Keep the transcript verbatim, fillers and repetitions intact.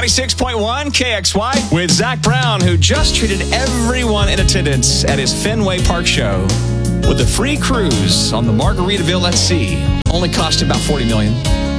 ninety-six point one K X Y with Zach Brown, who just treated everyone in attendance at his Fenway Park show with a free cruise on the Margaritaville at Sea. Only cost about forty million dollars.